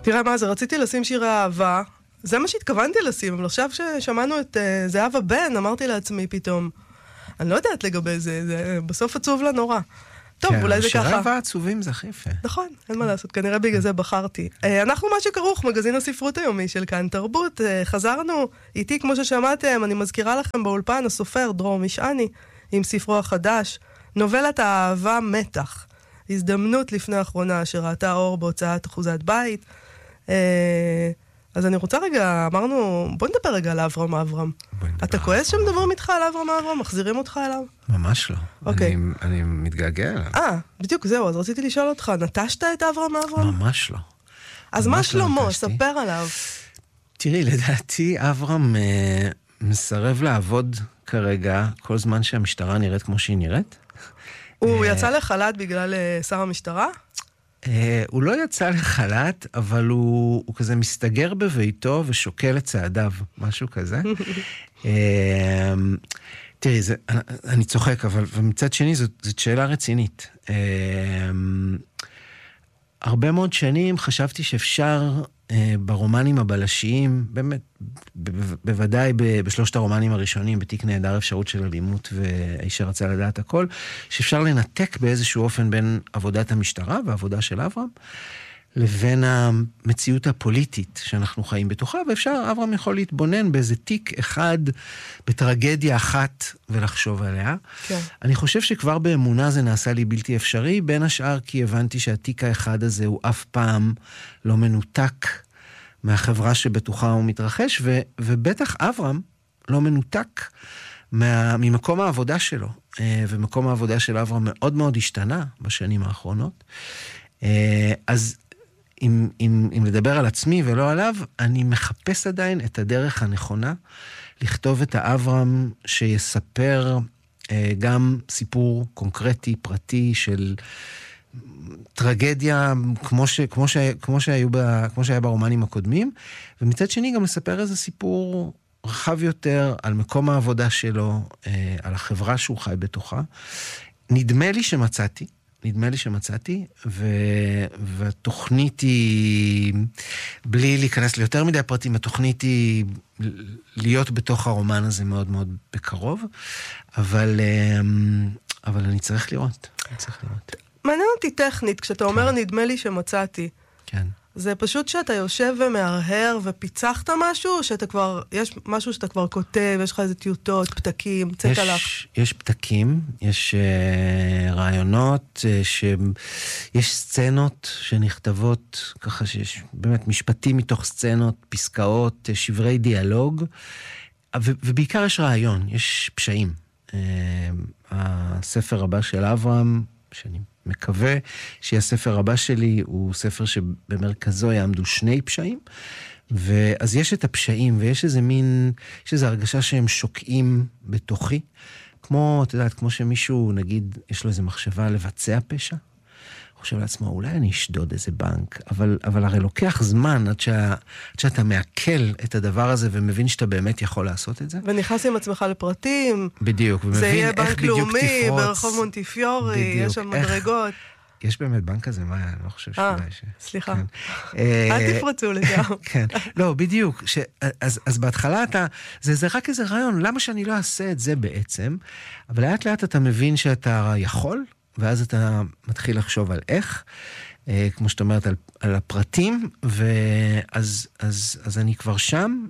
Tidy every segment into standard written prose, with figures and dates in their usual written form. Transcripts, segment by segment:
תראה מה זה, רציתי לשים שיר אהבה, זה מה שהתכוונתי לשים, אבל עכשיו ששמענו את זהבה בן, אמרתי לעצמי פתאום, אני לא יודעת לגבי זה בסוף עצוב לה נורא. טוב, אולי זה ככה. שירי אהבה עצובים זה הכי יפה. נכון, אין מה לעשות, כנראה בגלל זה בחרתי. אנחנו מה שכרוך, מגזין הספרות היומי של כאן תרבות, חזרנו איתי כמו ששמעתם, אני מזכירה לכם באולפן הסופר דרור משעני, עם ספרו החדש, נובלת האהבה מתח, הזדמנות לפני האחרונה שראתה אור בהוצאת אחוזת בית. אז אני רוצה רגע, אמרנו, בוא נדבר רגע על אברהם. אתה כועס שמדברים איתך על אברהם? מחזירים אותך אליו? ממש לא. אוקיי. אני מתגעגע אליו. בדיוק זהו, אז רציתי לשאול אותך, נטשת את אברהם? ממש לא. אז מה שלמה? ספר עליו. תראי, לדעתי אברהם מסרב לעבוד כרגע כל זמן שהמשטרה נראית כמו שהיא נראית. הוא יצא לחל"ת בגלל שר המשטרה? הוא לא יצא לחל"ת, אבל הוא כזה מסתגר בביתו ושוקל את צעדיו, משהו כזה. תראי, אני צוחק, אבל מצד שני זאת שאלה רצינית. הרבה מאוד שנים חשבתי שאפשר ברומנים הבלשיים, באמת, בוודאי בשלושת הרומנים הראשונים, בתיק נהדר אפשרות של אלימות והאיש שרצה לדעת הכל, שאפשר לנתק באיזשהו אופן בין עבודת המשטרה והעבודה של אברהם, לבין המציאות הפוליטית שאנחנו חיים בתוכה, ואפשר, אברהם יכול להתבונן באיזה תיק אחד, בטרגדיה אחת, ולחשוב עליה. כן. אני חושב שכבר באמונה זה נעשה לי בלתי אפשרי, בין השאר כי הבנתי שהתיק האחד הזה הוא אף פעם לא מנותק מהחברה שבתוכה הוא מתרחש, ובטח אברהם לא מנותק ממקום העבודה שלו, ומקום העבודה של אברהם מאוד מאוד השתנה בשנים האחרונות. אז אם לדבר על עצמי ולא עליו, אני מחפש עדיין את הדרך הנכונה לכתוב את האברהם שיספר גם סיפור קונקרטי, פרטי של טרגדיה כמו שהיה ברומנים הקודמים, ומצד שני גם לספר איזה סיפור רחב יותר על מקום העבודה שלו, על החברה שהוא חי בתוכה. נדמה לי שמצאתי, והתוכנית היא, בלי להיכנס ליותר מדי פרטים, התוכנית היא להיות בתוך הרומן הזה מאוד מאוד בקרוב, אבל אני צריך לראות. מעניין אותי טכנית, כשאתה אומר נדמה לי שמצאתי. כן. זה פשוט שאתה יושב ומהרהר ופיצחת משהו, או שאתה כבר, יש משהו שאתה כבר כותב, יש לך איזה טיוטות, פתקים, צאת עליך? יש פתקים, יש רעיונות, יש סצנות שנכתבות, ככה שיש באמת משפטים מתוך סצנות, פסקאות, שברי דיאלוג, ובעיקר יש רעיון, יש פשעים. הספר הבא של אברהם, שאני מקווה שהספר הבא שלי הוא ספר שבמרכזו יעמדו שני פשעים, ואז יש את הפשעים, ויש איזה מין, יש איזו הרגשה שהם שוקעים בתוכי, כמו, את יודעת, כמו שמישהו, נגיד, יש לו איזו מחשבה לבצע פשע, חושב לעצמו, אולי אני אשדוד איזה בנק, אבל הרי לוקח זמן עד שאתה מעכל את הדבר הזה, ומבין שאתה באמת יכול לעשות את זה. ונכנס עם עצמך לפרטים. בדיוק, ומבין איך בדיוק תפרוץ. זה יהיה בנק לאומי, ברחוב מונטיפיורי, יש שם מדרגות. יש באמת בנק כזה, מה, אני לא חושב שאולי סליחה. אל תפרצו לזה. כן, לא, בדיוק. אז בהתחלה זה רק איזה רעיון, למה שאני לא אעשה את זה בעצם? אבל לאט לאט אתה מבין שאתה יכול, ואז אתה מתחיל לחשוב על איך, כמו שאת אומרת, על הפרטים, ואז אני כבר שם,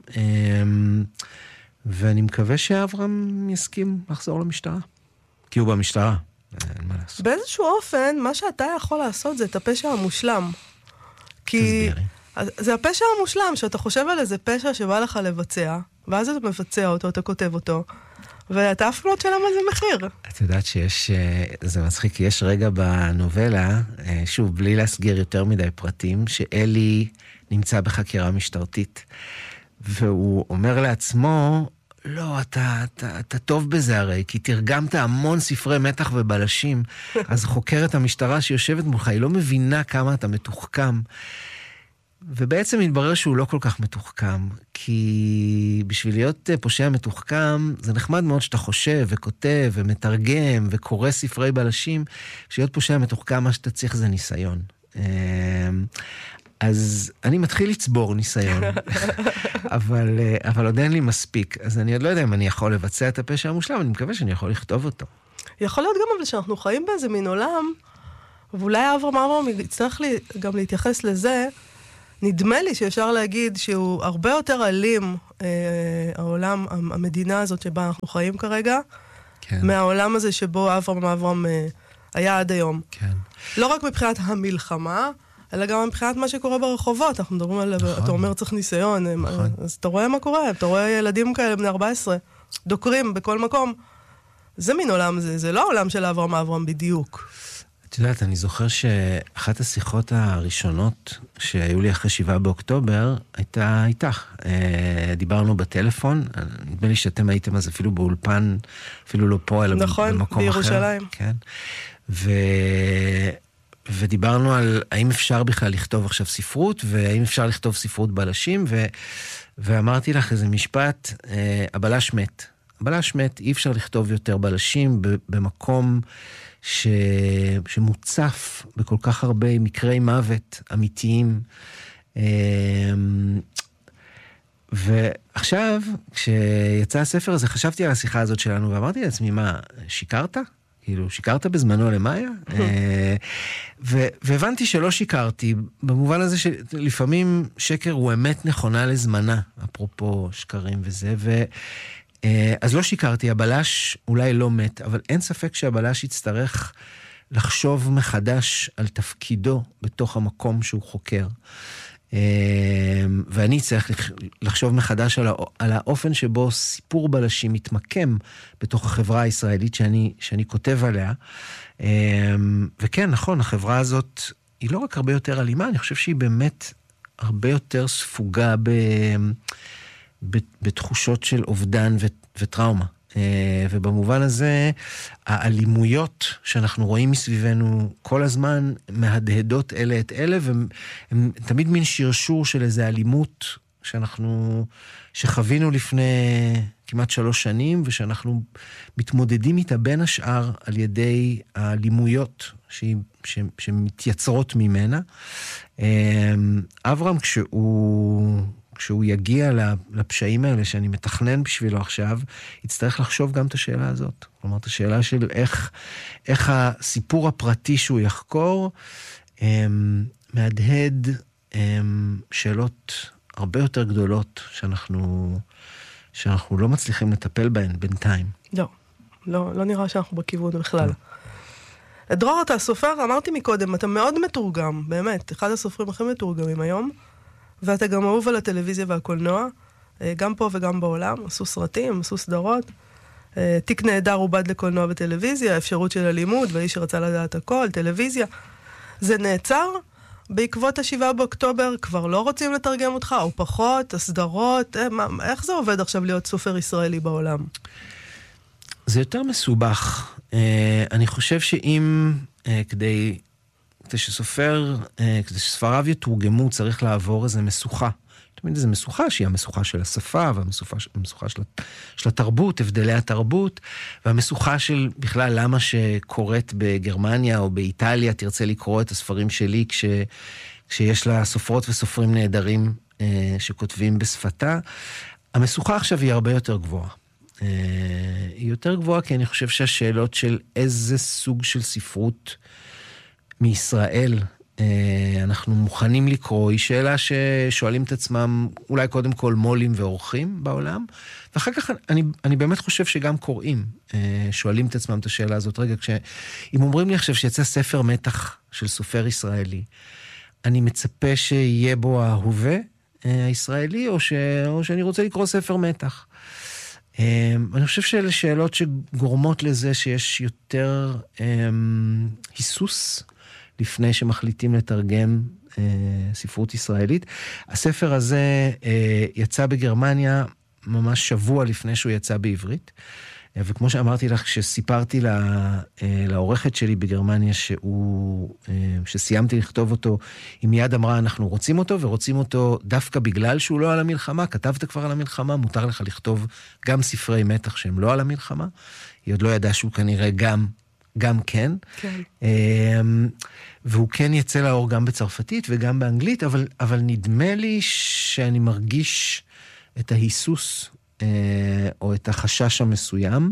ואני מקווה שאברהם יסכים לחזור למשטרה, כי הוא במשטרה, אין מה לעשות. באיזשהו אופן, מה שאתה יכול לעשות זה את הפשע המושלם. כי זה הפשע המושלם, שאתה חושב על איזה פשע שבא לך לבצע, ואז אתה מבצע אותו, אתה כותב אותו, ואתה אף לא תשלם על זה מחיר. את יודעת שיש, זה מצחיק, כי יש רגע בנובלה, שוב, בלי להסגיר יותר מדי פרטים, שאלי נמצא בחקירה משטרתית, והוא אומר לעצמו, לא, אתה טוב בזה הרי, כי תרגמת המון ספרי מתח ובלשים, אז חוקרת המשטרה שיושבת מולך, היא לא מבינה כמה אתה מתוחכם, ובעצם מתברר שהוא לא כל כך מתוחכם, כי בשביל להיות פושע מתוחכם, זה נחמד מאוד שאתה חושב וכותב ומתרגם וקורא ספרי בלשים, בשביל להיות פושע מתוחכם, מה שאתה צריך זה ניסיון. אז אני מתחיל לצבור ניסיון, אבל עוד אין לי מספיק. אז אני עוד לא יודע אם אני יכול לבצע את הפשע המושלם, אני מקווה שאני יכול לכתוב אותו. יכול להיות גם אבל שאנחנו חיים באיזה מין עולם, ואולי אברהם יצטרך גם להתייחס לזה, נדמה לי שאפשר להגיד שהוא הרבה יותר אלים, העולם, המדינה הזאת שבה אנחנו חיים כרגע, כן. מהעולם הזה שבו אברהם היה עד היום. כן. לא רק מבחינת המלחמה, אלא גם מבחינת מה שקורה ברחובות. אנחנו מדברים על, נכון. אתה אומר צריך ניסיון, נכון. אז אתה רואה מה קורה, אתה רואה ילדים כאלה בני 14, דוקרים בכל מקום. זה מין עולם, זה לא העולם של אברהם בדיוק. את יודעת, אני זוכר שאחת השיחות הראשונות שהיו לי אחרי 7 באוקטובר, הייתה איתך. דיברנו בטלפון, נדמה לי שאתם הייתם אז אפילו באולפן, אפילו לא פה, אלא נכון, במקום בירושלים. אחר. כן. ודיברנו על האם אפשר בכלל לכתוב עכשיו ספרות, והאם אפשר לכתוב ספרות בלשים, ואמרתי לך איזה משפט, הבלש מת. הבלש מת, אי אפשר לכתוב יותר בלשים במקום שמוצף בכל כך הרבה מקרי מוות אמיתיים. ועכשיו, כשיצא הספר הזה, חשבתי על השיחה הזאת שלנו, ואמרתי לעצמי, מה, שיקרת? כאילו, שיקרת בזמנו למאיה? והבנתי שלא שיקרתי, במובן הזה שלפעמים שקר הוא אמת נכונה לזמנה, אפרופו שקרים וזה, אז לא שיקרתי, הבלש אולי לא מת, אבל אין ספק שהבלש יצטרך לחשוב מחדש על תפקידו בתוך המקום שהוא חוקר. ואני צריך לחשוב מחדש על האופן שבו סיפור בלשים מתמקם בתוך החברה הישראלית שאני כותב עליה. וכן, נכון, החברה הזאת היא לא רק הרבה יותר אלימה, אני חושב שהיא באמת הרבה יותר ספוגה בתחושות של אובדן וטראומה. ובמובן הזה, האלימויות שאנחנו רואים מסביבנו כל הזמן מהדהדות אלה את אלה, והם תמיד מין שרשור של איזו אלימות שחווינו לפני כמעט 3 שנים, ושאנחנו מתמודדים איתה בין השאר על ידי האלימויות שמתייצרות ממנה. אברהם, כשהוא יגיע לפשעים האלה שאני מתכנן בשבילו עכשיו, יצטרך לחשוב גם את השאלה הזאת. כלומר, את השאלה של איך הסיפור הפרטי שהוא יחקור, מהדהד שאלות הרבה יותר גדולות שאנחנו לא מצליחים לטפל בהן בינתיים. לא נראה שאנחנו בכיוון בכלל. דרור, אתה סופר, אמרתי מקודם, אתה מאוד מתורגם, באמת, אחד הסופרים הכי מתורגמים היום, ואתה גם אהוב על הטלוויזיה והקולנוע, גם פה וגם בעולם, עשו סרטים, עשו סדרות, תיק נהדר עובד לקולנוע וטלוויזיה, אפשרות של הלימוד, ואיש שרצה לדעת הכל, טלוויזיה. זה נעצר בעקבות 7 באוקטובר, כבר לא רוצים לתרגם אותך, או פחות, הסדרות, איך זה עובד עכשיו להיות סופר ישראלי בעולם? זה יותר מסובך. אני חושב שאם כדי שספריו יתורגמו, צריך לעבור איזו משוכה. תמיד איזו משוכה שהיא המשוכה של השפה, והמשוכה של התרבות, הבדלי התרבות, והמשוכה של בכלל למה שקוראת בגרמניה או באיטליה תרצה לקרוא את הספרים שלי, כשיש לה סופרות וסופרים נהדרים שכותבים בשפתה. המשוכה עכשיו היא הרבה יותר גבוהה. היא יותר גבוהה כי אני חושב שהשאלות של איזה סוג של ספרות מישראל אנחנו מוכנים לקרוא, היא שאלה ששואלים את עצמם אולי קודם כל מולים ואורחים בעולם, ואחר כך אני באמת חושב שגם קוראים, שואלים את עצמם את השאלה הזאת. רגע, אם אומרים לי עכשיו שיצא ספר מתח של סופר ישראלי, אני מצפה שיהיה בו ההווה הישראלי, או שאני רוצה לקרוא ספר מתח. אני חושב שאלה שאלות שגורמות לזה שיש יותר היסוס לפני שמחליטים לתרגם ספרות ישראלית. הספר הזה יצא בגרמניה ממש שבוע לפני שהוא יצא בעברית, וכמו שאמרתי לך, כשסיפרתי לעורכת שלי בגרמניה שסיימתי לכתוב אותו, היא מיד אמרה, אנחנו רוצים אותו, ורוצים אותו דווקא בגלל שהוא לא על המלחמה, כתבת כבר על המלחמה, מותר לך לכתוב גם ספרי מתח שהם לא על המלחמה. היא עוד לא ידעה שהוא כנראה גם גם כן. כן. והוא כן יצא לאור גם בצרפתית וגם באנגלית, אבל נדמה לי שאני מרגיש את ההיסוס, או את החשש המסוים,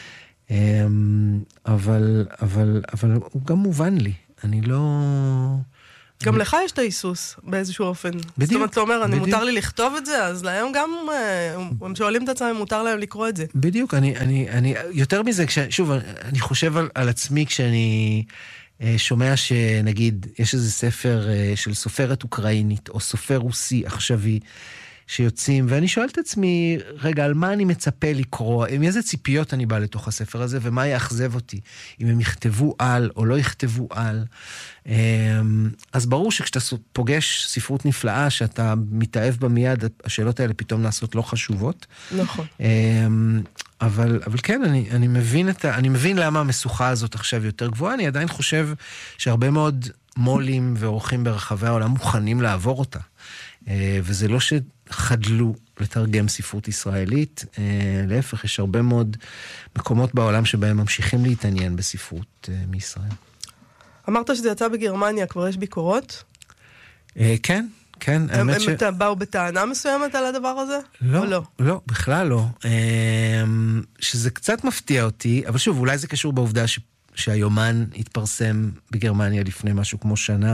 אבל הוא גם מובן לי. אני לא... גם לך יש את ההיסוס באיזשהו אופן. בדיוק. זאת אומרת, אתה אומר, מותר לי לכתוב את זה, אז להם גם, הם שואלים את עצמם אם מותר להם לקרוא את זה. בדיוק, אני יותר מזה, שוב, אני חושב על עצמי כשאני שומע שנגיד, יש איזה ספר של סופרת אוקראינית, או סופר רוסי עכשווי, שיוצאים, ואני שואל את עצמי, רגע, על מה אני מצפה לקרוא, עם איזה ציפיות אני בא לתוך הספר הזה, ומה יאכזב אותי, אם הם יכתבו על או לא יכתבו על. אז ברור שכשאתה פוגש ספרות נפלאה, שאתה מתאהב בה מיד, השאלות האלה פתאום נעשות לא חשובות. נכון. אבל כן, אני מבין למה המשוכה הזאת עכשיו יותר גבוהה, אני עדיין חושב שהרבה מאוד מולים ועורכים ברחבי העולם מוכנים לעבור אותה. וזה לא שחדלו לתרגם ספרות ישראלית, להפך, יש הרבה מאוד מקומות בעולם שבהם ממשיכים להתעניין בספרות מישראל. אמרת שזה יצא בגרמניה, כבר יש ביקורות? כן, כן. הם באו בטענה מסוימת על הדבר הזה? לא, לא, בכלל לא. שזה קצת מפתיע אותי, אבל שוב, אולי זה קשור בעובדה שהיומן התפרסם בגרמניה לפני משהו כמו שנה,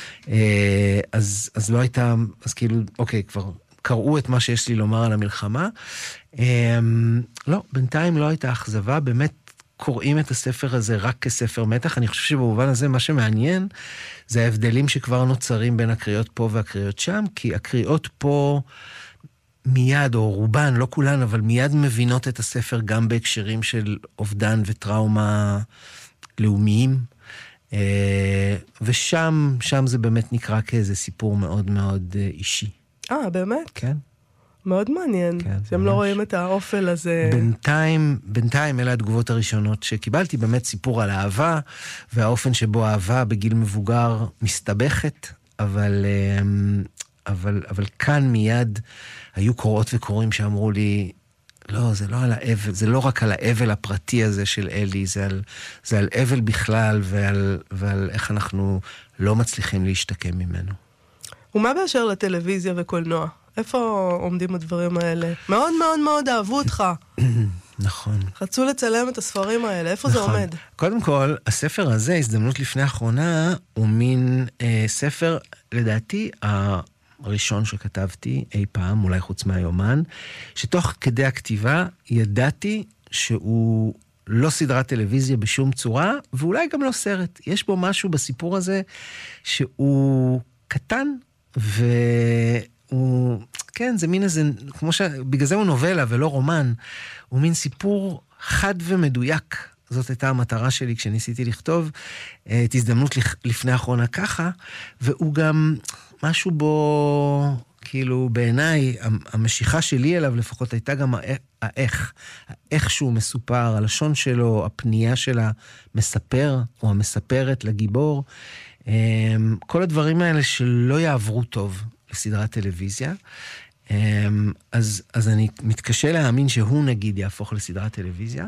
אז לא הייתה, אז כאילו, אוקיי, כבר קראו את מה שיש לי לומר על המלחמה. לא, בינתיים לא הייתה אכזבה, באמת קוראים את הספר הזה רק כספר מתח. אני חושב שבמובן הזה מה שמעניין, זה ההבדלים שכבר נוצרים בין הקריאות פה והקריאות שם, כי הקריאות פה מיד, או רובן, לא כולן, אבל מיד מבינות את הספר גם בהקשרים של אובדן וטראומה לאומיים, ושם זה באמת נקרא כאיזה סיפור מאוד מאוד אישי. באמת? כן. מאוד מעניין, כן, שהם לא רואים את האופל הזה. בינתיים אלה התגובות הראשונות שקיבלתי, באמת סיפור על אהבה, והאופן שבו אהבה בגיל מבוגר מסתבכת, אבל כאן מיד היו קוראות וקוראים שאמרו לי, לא, זה לא על האבל, זה לא רק על האבל הפרטי הזה של אלי, זה על אבל בכלל, ועל איך אנחנו לא מצליחים להשתקם ממנו. ומה באשר לטלוויזיה וקולנוע? איפה עומדים הדברים האלה? מאוד מאוד מאוד אהבו אותך. נכון. רצו לצלם את הספרים האלה, איפה זה עומד? קודם כל, הספר הזה, הזדמנות לפני האחרונה, הוא מין ספר, לדעתי, הראשון שכתבתי אי פעם, אולי חוץ מהיומן, שתוך כדי הכתיבה ידעתי שהוא לא סדרת טלוויזיה בשום צורה, ואולי גם לא סרט. יש בו משהו בסיפור הזה שהוא קטן, והוא, כן, זה מין איזה, בגלל זה הוא נובלה ולא רומן, הוא מין סיפור חד ומדויק. זאת הייתה המטרה שלי כשניסיתי לכתוב את הזדמנות לפני האחרונה ככה, והוא גם משהו בו, כאילו בעיניי, המשיכה שלי אליו לפחות הייתה גם האיך שהוא מסופר, הלשון שלו, הפנייה של המספר או המספרת לגיבור, כל הדברים האלה שלא יעברו טוב לסדרת טלוויזיה, אז אני מתקשה להאמין שהוא נגיד יהפוך לסדרת טלוויזיה.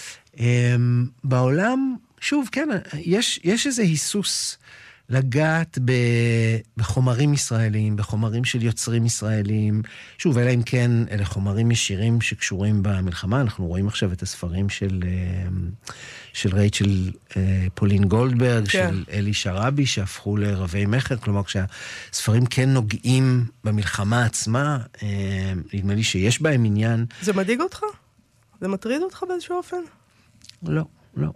בעולם, שוב, כן, יש איזה היסוס לגעת בחומרים ישראלים, בחומרים של יוצרים ישראלים, שוב, אלא אם כן, אלה חומרים ישירים שקשורים במלחמה, אנחנו רואים עכשיו את הספרים של רייצ'ל פולין גולדברג, כן. של אלי שרבי, שהפכו לרבי מכר, כלומר, כשהספרים כן נוגעים במלחמה עצמה, נדמה לי שיש בהם עניין. זה מדאיג אותך? זה מטריד אותך באיזשהו אופן? לא, לא.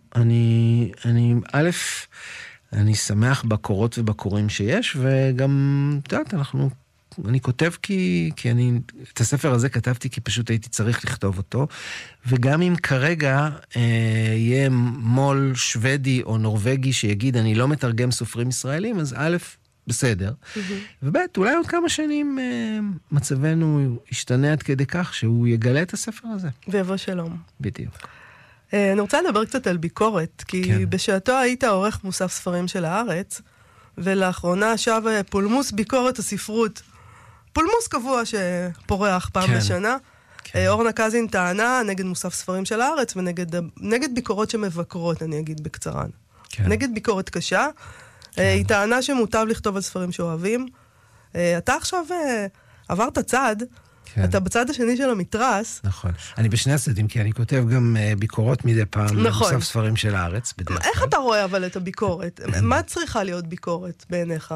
אני שמח בקורות ובקוראים שיש, וגם, את יודעת, אני כותב כי את הספר הזה כתבתי כי פשוט הייתי צריך לכתוב אותו, וגם אם כרגע יהיה מול שוודי או נורווגי שיגיד, אני לא מתרגם סופרים ישראלים, אז א', בסדר. וב', אולי עוד כמה שנים מצבנו ישתנה עד כדי כך שהוא יגלה את הספר הזה. ויבוא שלום. בדיוק. אני רוצה לדבר קצת על ביקורת, כי כן. בשעתו היית עורך מוסף ספרים של הארץ, ולאחרונה שב פולמוס ביקורת הספרות, פולמוס קבוע שפורח פעם בשנה, אורנה קזין טענה נגד מוסף ספרים של הארץ, ונגד ביקורות שמבקרות, אני אגיד בקצרן. נגד ביקורת קשה. היא טענה שמוטב לכתוב על ספרים שאוהבים. אתה עכשיו עברת צד, אתה בצד השני של המתרס. נכון. אני בשני הצדדים, כי אני כותב גם ביקורות מדי פעם, מוסף ספרים של הארץ, בדרך כלל. איך אתה רואה אבל את הביקורת? מה צריכה להיות ביקורת בעיניך?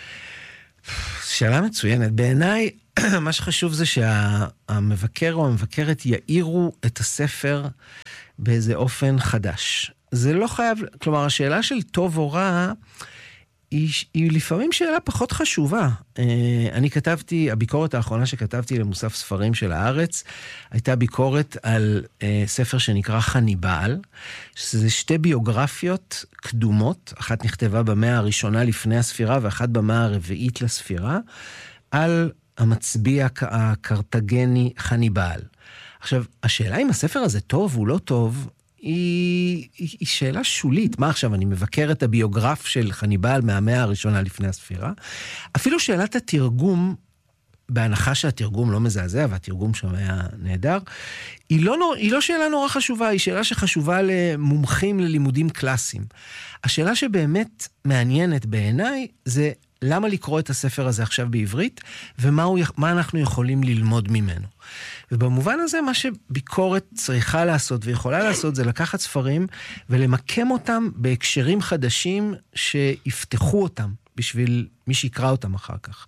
שאלה מצוינת. בעיניי, מה שחשוב זה שהמבקר או המבקרת יאירו את הספר באיזה אופן חדש. זה לא חייב, כלומר, השאלה של טוב או רע, היא לפעמים שאלה פחות חשובה. אני כתבתי, הביקורת האחרונה שכתבתי למוסף ספרים של הארץ, הייתה ביקורת על ספר שנקרא חניבעל, שזה שתי ביוגרפיות קדומות, אחת נכתבה במאה הראשונה לפני הספירה, ואחת במאה הרביעית לספירה, על המצביע הקרטגני חניבעל. עכשיו, השאלה אם הספר הזה טוב או לא טוב, היא שאלה שולית. מה עכשיו, אני מבקר את הביוגרף של חניבעל מהמאה הראשונה לפני הספירה? אפילו שאלת התרגום, בהנחה שהתרגום לא מזעזע, והתרגום שם היה נהדר, היא לא שאלה נורא חשובה, היא שאלה שחשובה למומחים ללימודים קלאסיים. השאלה שבאמת מעניינת בעיניי, זה למה לקרוא את הספר הזה עכשיו בעברית, ומה אנחנו יכולים ללמוד ממנו. ובמובן הזה, מה שביקורת צריכה לעשות ויכולה לעשות, זה לקחת ספרים ולמקם אותם בהקשרים חדשים שיפתחו אותם בשביל מי שיקרא אותם אחר כך.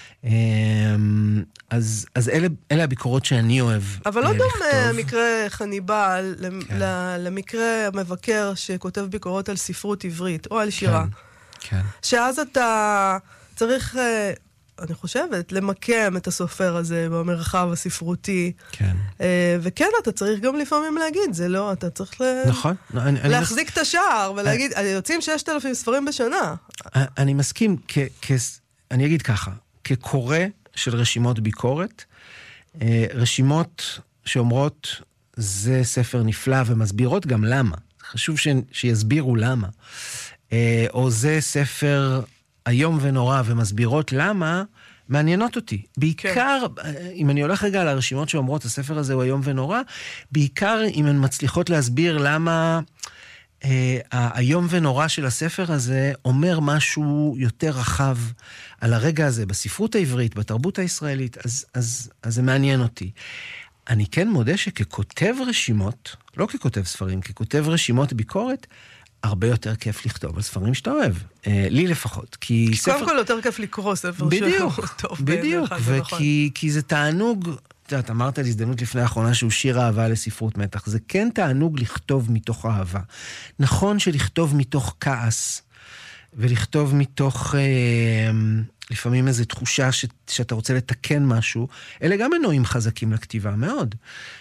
אז אלה הביקורות שאני אוהב לכתוב. אבל לא דומה מקרה חניבעל למקרה המבקר שכותב ביקורות על ספרות עברית או על שירה. כן. שאז אתה צריך, אני חושבת, למקם את הסופר הזה במרחב הספרותי. כן. וכן, אתה צריך גם לפעמים להגיד, זה לא, אתה צריך נכון. להחזיק את השער ולהגיד, יוצאים 6,000 ספרים בשנה. אני מסכים, אני אגיד ככה, כקורא של רשימות ביקורת, רשימות שאומרות, זה ספר נפלא ומסבירות גם למה. חשוב שיסבירו למה. או זה ספר היום ונורא ומסבירות למה, מעניינות אותי. בעיקר, אם אני הולך רגע על הרשימות שאומרות, הספר הזה הוא היום ונורא, בעיקר אם הן מצליחות להסביר למה היום ונורא של הספר הזה אומר משהו יותר רחב על הרגע הזה, בספרות העברית, בתרבות הישראלית, אז זה מעניין אותי. אני כן מודה שככותב רשימות, לא ככותב ספרים, ככותב רשימות ביקורת, הרבה יותר כיף לכתוב על ספרים שאתה אוהב. לי לפחות. כי קודם כל יותר כיף לקרוא ספר שהוא טוב. בדיוק, וכי זה תענוג, את אמרת על הזדמנות לפני האחרונה שהוא שיר אהבה לספרות מתח, זה כן תענוג לכתוב מתוך אהבה. נכון שלכתוב מתוך כעס, ולכתוב מתוך לפעמים איזו תחושה שאתה רוצה לתקן משהו, אלה גם מנועים חזקים לכתיבה מאוד.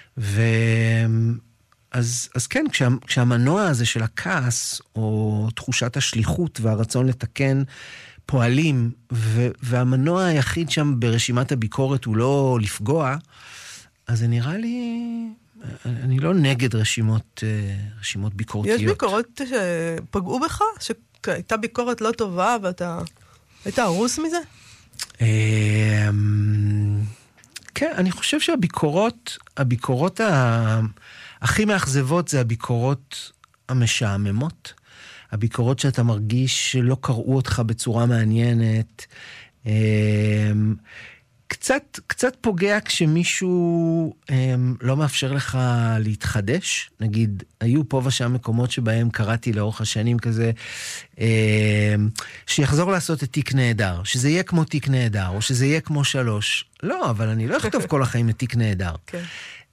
אז כן, כשהמנוע הזה של הכעס, או תחושת השליחות והרצון לתקן פועלים, והמנוע היחיד שם ברשימת הביקורת הוא לא לפגוע, אז זה נראה לי, אני לא נגד רשימות ביקורתיות. יש ביקורות שפגעו בך? שהייתה ביקורת לא טובה ואתה היית הרוס מזה? כן, אני חושב שהביקורות הכי מאכזבות זה הביקורות המשעממות. הביקורות שאתה מרגיש שלא קראו אותך בצורה מעניינת. קצת פוגע כשמישהו לא מאפשר לך להתחדש. נגיד, היו פה ושם מקומות שבהם קראתי לאורך השנים כזה, שיחזור לעשות את תיק נהדר, שזה יהיה כמו תיק נהדר, או שזה יהיה כמו 3. לא, אבל אני לא אכתוב כל החיים את תיק נהדר. כן.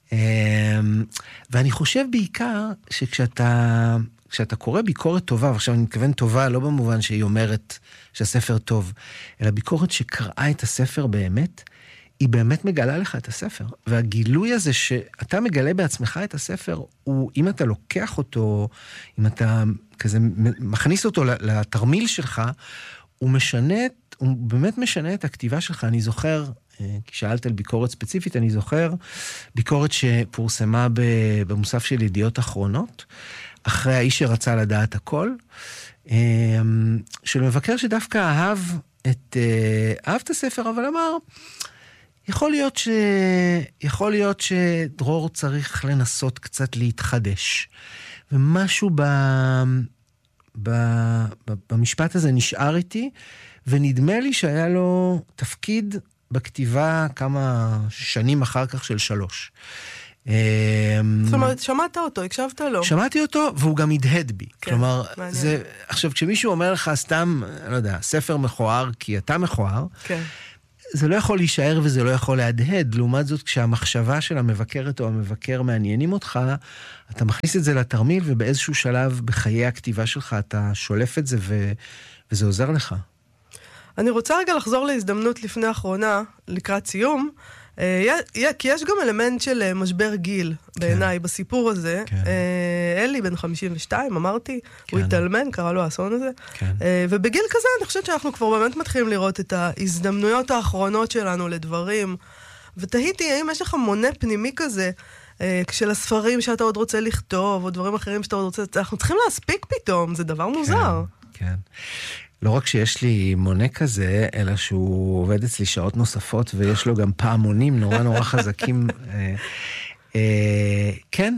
ואני חושב בעיקר שכשאתה קורא ביקורת טובה, ועכשיו אני מתכוון טובה לא במובן שהיא אומרת שהספר טוב, אלא ביקורת שקראה את הספר באמת, היא באמת מגלה לך את הספר. והגילוי הזה שאתה מגלה בעצמך את הספר, הוא, אם אתה לוקח אותו, אם אתה כזה מכניס אותו לתרמיל שלך, הוא באמת משנה את הכתיבה שלך. אני זוכר, כי שאלת על ביקורת ספציפית, אני זוכר ביקורת שפורסמה במוסף של ידיעות אחרונות, אחרי האיש שרצה לדעת הכל, של מבקר שדווקא אהב את הספר, אבל אמר, יכול להיות שדרור צריך לנסות קצת להתחדש. ומשהו במשפט הזה נשאר איתי, ונדמה לי שהיה לו תפקיד בכתיבה כמה שנים אחר כך של 3. זאת אומרת, שמעת אותו, הקשבת לו. שמעתי אותו, והוא גם הדהד בי. כן, כלומר, מעניין. עכשיו, כשמישהו אומר לך סתם, לא יודע, ספר מכוער, כי אתה מכוער, כן. זה לא יכול להישאר וזה לא יכול להדהד. לעומת זאת, כשהמחשבה של המבקרת או המבקר מעניינים אותך, אתה מכניס את זה לתרמיל, ובאיזשהו שלב בחיי הכתיבה שלך אתה שולף את זה, וזה עוזר לך. אני רוצה רגע לחזור להזדמנות לפני האחרונה, לקראת סיום, כי יש גם אלמנט של משבר גיל בעיניי בסיפור הזה. אלי בן 52, אמרתי, הוא התאלמן, קרא לו האסון הזה. ובגיל כזה אני חושבת שאנחנו כבר באמת מתחילים לראות את ההזדמנויות האחרונות שלנו לדברים. ותהיתי, האם יש לך מונה פנימי כזה, של הספרים שאתה עוד רוצה לכתוב, או דברים אחרים שאתה עוד רוצה... אנחנו צריכים להספיק פתאום, זה דבר מוזר. כן. לא רק שיש לי מונה כזה, אלא שהוא עובד אצלי שעות נוספות, ויש לו גם פעמונים נורא נורא חזקים. כן,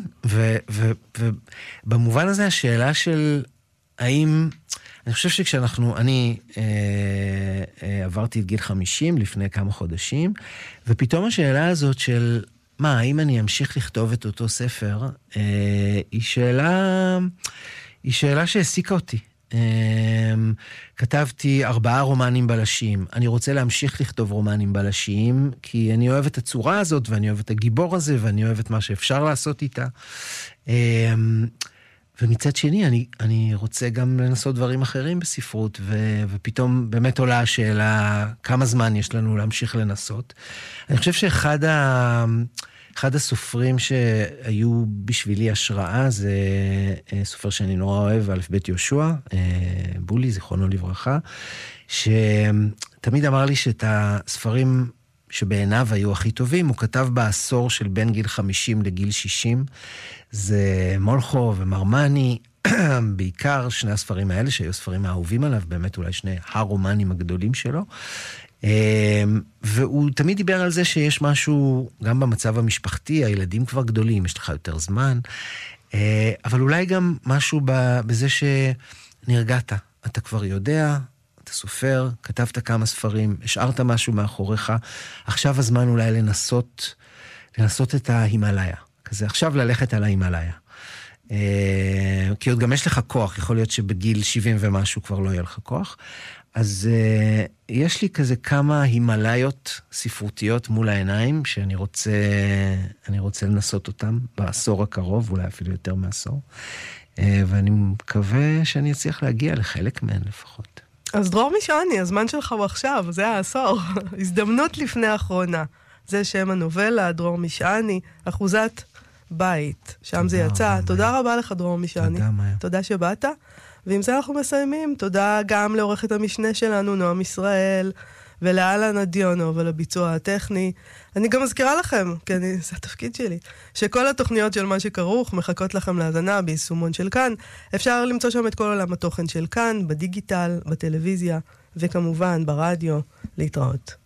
ובמובן הזה השאלה של האם, אני חושב אני עברתי את גיל 50 לפני כמה חודשים, ופתאום השאלה הזאת של, האם אני אמשיך לכתוב את אותו ספר, היא שאלה שהעסיקה אותי. כתבתי 4 רומנים בלשיים. אני רוצה להמשיך לכתוב רומנים בלשיים, כי אני אוהב את הצורה הזאת, ואני אוהב את הגיבור הזה, ואני אוהב את מה שאפשר לעשות איתה. ומצד שני, אני רוצה גם לנסות דברים אחרים בספרות, ופתאום באמת עולה השאלה, כמה זמן יש לנו להמשיך לנסות. אני חושב שאחד הסופרים שהיו בשבילי השראה, זה סופר שאני נורא אוהב, א' ב' יהושע, בולי, זיכרונו לברכה, שתמיד אמר לי שאת הספרים שבעיניו היו הכי טובים, הוא כתב בעשור של בין גיל 50 לגיל 60, זה מולכו ומרמני, בעיקר שני הספרים האלה, שהיו ספרים האהובים עליו, באמת אולי שני הרומנים הגדולים שלו, והוא תמיד דיבר על זה שיש משהו, גם במצב המשפחתי, הילדים כבר גדולים, יש לך יותר זמן, אבל אולי גם משהו בזה שנרגעת, אתה כבר יודע, אתה סופר, כתבת כמה ספרים, השארת משהו מאחוריך, עכשיו הזמן אולי לנסות את ההימאליה, כזה עכשיו ללכת על ההימאליה. כי עוד גם יש לך כוח, יכול להיות שבגיל 70 ומשהו כבר לא יהיה לך כוח, אז יש לי כזה כמה הימאליות ספרותיות מול העיניים, שאני רוצה לנסות אותם בעשור הקרוב, אולי אפילו יותר מעשור, ואני מקווה שאני אצליח להגיע לחלק מהן לפחות. אז דרור משעני, הזמן שלך הוא עכשיו, זה העשור, הזדמנות לפני האחרונה. זה שם הנובלה, דרור משעני, אחוזת בית, שם זה יצא. תודה רבה לך, דרור משעני. תודה שבאת. ועם זה אנחנו מסיימים. תודה גם לעורכת המשנה שלנו, נועם ישראל, ולאלן אדיונו, ולביצוע הטכני. אני גם מזכירה לכם, כי זה התפקיד שלי, שכל התוכניות של מה שכרוך מחכות לכם להאזנה ביישומון של כאן. אפשר למצוא שם את כל עולם התוכן של כאן, בדיגיטל, בטלוויזיה, וכמובן ברדיו. להתראות.